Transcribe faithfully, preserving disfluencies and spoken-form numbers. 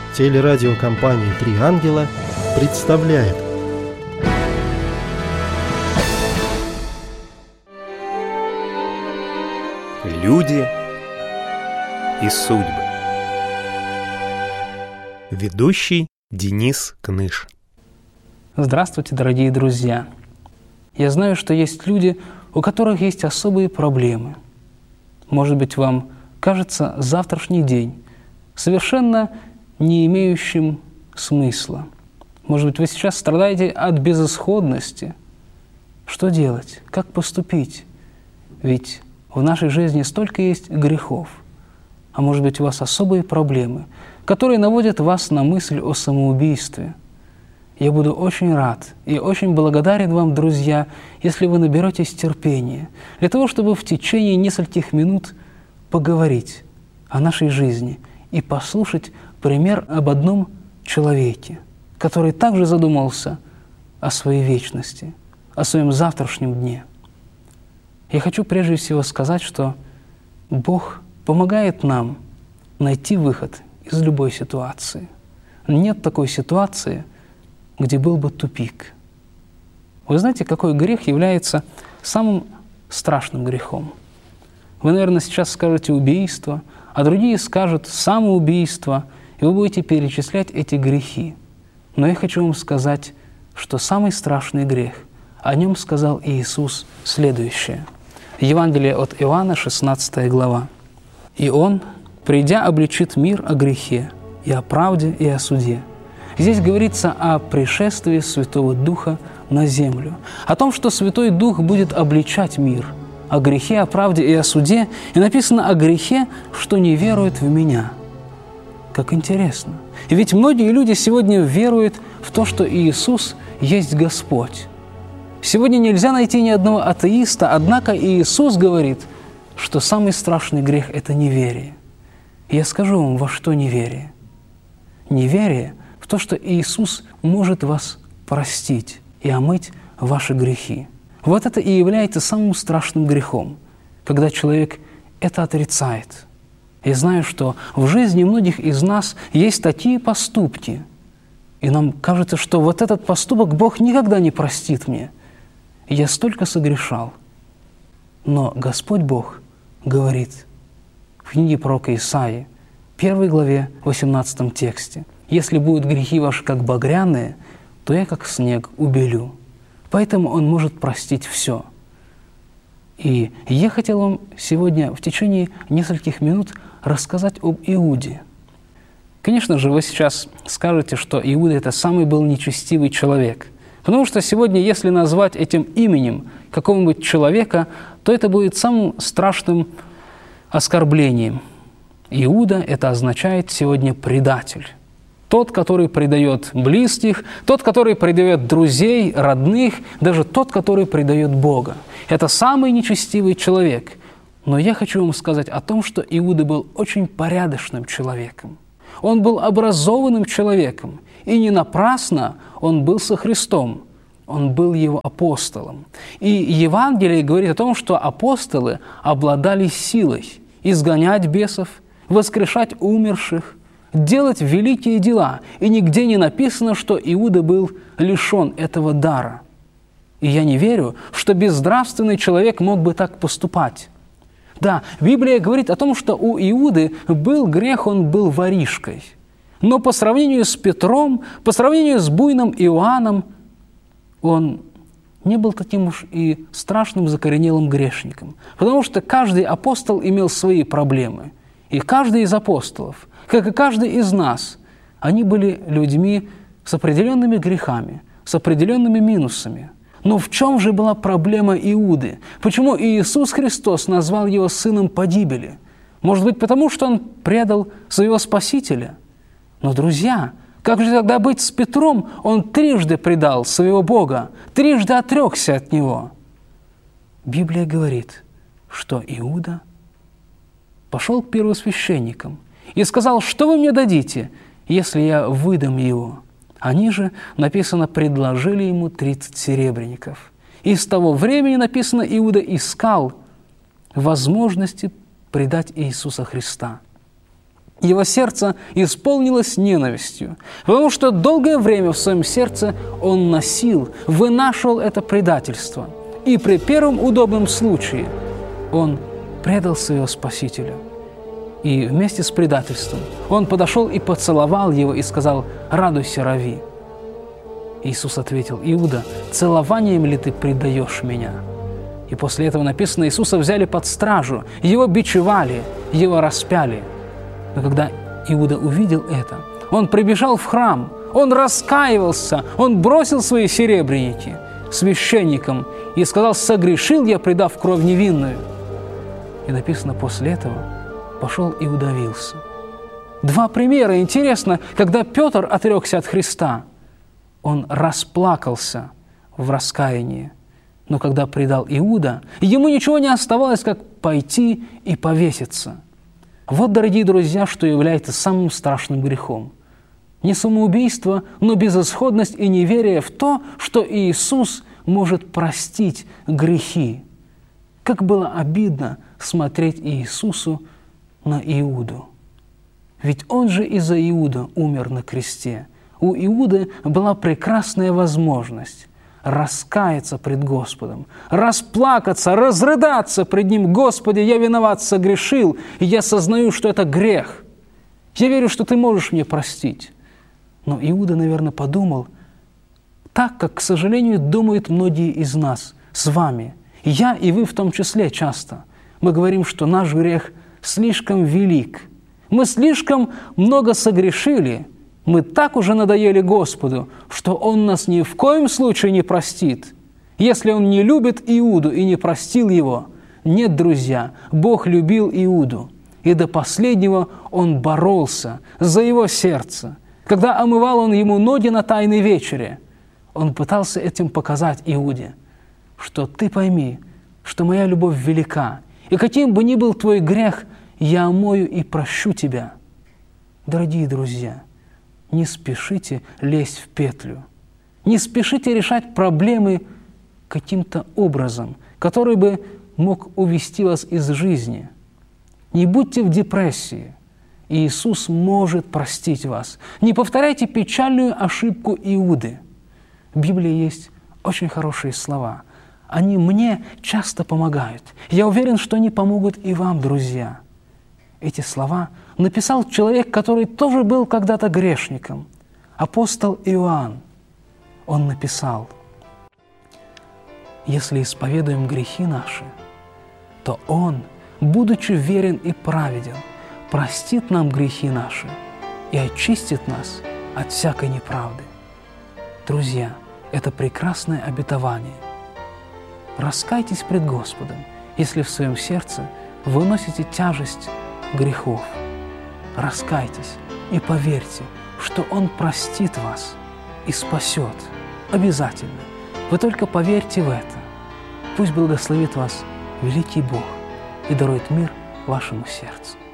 Телерадиокомпания «Три ангела» представляет. Люди и судьбы. Ведущий Денис Кныш. Здравствуйте, дорогие друзья! Я знаю, что есть люди, у которых есть особые проблемы. Может быть, вам кажется завтрашний день совершенно не имеющим смысла. Может быть, вы сейчас страдаете от безысходности. Что делать? Как поступить? Ведь в нашей жизни столько есть грехов. А может быть, у вас особые проблемы, которые наводят вас на мысль о самоубийстве. Я буду очень рад и очень благодарен вам, друзья, если вы наберетесь терпения для того, чтобы в течение нескольких минут поговорить о нашей жизни и послушать пример об одном человеке, который также задумался о своей вечности, о своем завтрашнем дне. Я хочу прежде всего сказать, что Бог помогает нам найти выход из любой ситуации. Нет такой ситуации, где был бы тупик. Вы знаете, какой грех является самым страшным грехом? Вы, наверное, сейчас скажете убийство, а другие скажут самоубийство, и вы будете перечислять эти грехи. Но я хочу вам сказать, что самый страшный грех, о нем сказал Иисус следующее. Евангелие от Иоанна, шестнадцатая глава. «И Он, придя, обличит мир о грехе, и о правде, и о суде». Здесь говорится о пришествии Святого Духа на землю, о том, что Святой Дух будет обличать мир, о грехе, о правде и о суде, и написано о грехе, что не верует в Меня. Как интересно. И ведь многие люди сегодня веруют в то, что Иисус есть Господь. Сегодня нельзя найти ни одного атеиста, однако Иисус говорит, что самый страшный грех – это неверие. И я скажу вам, во что неверие. Неверие – в то, что Иисус может вас простить и омыть ваши грехи. Вот это и является самым страшным грехом, когда человек это отрицает. Я знаю, что в жизни многих из нас есть такие поступки, и нам кажется, что вот этот поступок Бог никогда не простит мне. И я столько согрешал. Но Господь Бог говорит в книге пророка Исаии, первой главе, восемнадцатом тексте: «Если будут грехи ваши как багряные, то я как снег убелю». Поэтому Он может простить все. И я хотел вам сегодня в течение нескольких минут рассказать об Иуде. Конечно же, вы сейчас скажете, что Иуда – это самый был нечестивый человек. Потому что сегодня, если назвать этим именем какого-нибудь человека, то это будет самым страшным оскорблением. Иуда – это означает сегодня предатель. Тот, который предает близких, тот, который предает друзей, родных, даже тот, который предает Бога. Это самый нечестивый человек. Но я хочу вам сказать о том, что Иуда был очень порядочным человеком. Он был образованным человеком. И не напрасно он был со Христом. Он был его апостолом. И Евангелие говорит о том, что апостолы обладали силой изгонять бесов, воскрешать умерших, делать великие дела. И нигде не написано, что Иуда был лишен этого дара. И я не верю, что безнравственный человек мог бы так поступать. Да, Библия говорит о том, что у Иуды был грех, он был воришкой. Но по сравнению с Петром, по сравнению с буйным Иоанном, он не был таким уж и страшным закоренелым грешником. Потому что каждый апостол имел свои проблемы. И каждый из апостолов, как и каждый из нас, они были людьми с определенными грехами, с определенными минусами. Но в чем же была проблема Иуды? Почему Иисус Христос назвал его сыном погибели? Может быть, потому что он предал своего Спасителя? Но, друзья, как же тогда быть с Петром? Он трижды предал своего Бога, трижды отрекся от Него. Библия говорит, что Иуда пошел к первосвященникам и сказал: «Что вы мне дадите, если я выдам его?» Они же, написано, предложили ему тридцать серебряников. И с того времени, написано, Иуда искал возможности предать Иисуса Христа. Его сердце исполнилось ненавистью, потому что долгое время в своем сердце он носил, вынашивал это предательство. И при первом удобном случае он предал своего Спасителя. И вместе с предательством он подошел и поцеловал его и сказал: «Радуйся, рави». Иисус ответил: «Иуда, целованием ли ты предаешь меня?» И после этого написано, Иисуса взяли под стражу, его бичевали, его распяли. Но когда Иуда увидел это, он прибежал в храм, он раскаивался, он бросил свои серебряники священникам и сказал: «Согрешил я, предав кровь невинную». И написано, после этого пошел и удавился. Два примера. Интересно, когда Петр отрекся от Христа, он расплакался в раскаянии. Но когда предал Иуда, ему ничего не оставалось, как пойти и повеситься. Вот, дорогие друзья, что является самым страшным грехом. Не самоубийство, но безысходность и неверие в то, что Иисус может простить грехи. Как было обидно смотреть Иисусу на Иуду. Ведь Он же из-за Иуда умер на кресте. У Иуды была прекрасная возможность раскаяться пред Господом, расплакаться, разрыдаться пред Ним: «Господи, я виноват, согрешил, и я сознаю, что это грех. Я верю, что Ты можешь мне простить». Но Иуда, наверное, подумал так, как, к сожалению, думают многие из нас с вами. Я и вы в том числе часто. Мы говорим, что наш грех слишком велик. Мы слишком много согрешили. Мы так уже надоели Господу, что Он нас ни в коем случае не простит. Если Он не любит Иуду и не простил его, нет, друзья, Бог любил Иуду. И до последнего Он боролся за его сердце. Когда омывал Он ему ноги на Тайной вечере, Он пытался этим показать Иуде, что ты пойми, что моя любовь велика, и каким бы ни был твой грех, я омою и прощу тебя. Дорогие друзья, не спешите лезть в петлю, не спешите решать проблемы каким-то образом, который бы мог увести вас из жизни. Не будьте в депрессии. Иисус может простить вас. Не повторяйте печальную ошибку Иуды. В Библии есть очень хорошие слова. Они мне часто помогают. Я уверен, что они помогут и вам, друзья. Эти слова написал человек, который тоже был когда-то грешником. Апостол Иоанн. Он написал: «Если исповедуем грехи наши, то Он, будучи верен и праведен, простит нам грехи наши и очистит нас от всякой неправды». Друзья, это прекрасное обетование. Раскайтесь пред Господом, если в своем сердце вы носите тяжесть грехов. Раскайтесь и поверьте, что Он простит вас и спасет. Обязательно. Вы только поверьте в это. Пусть благословит вас великий Бог и дарует мир вашему сердцу.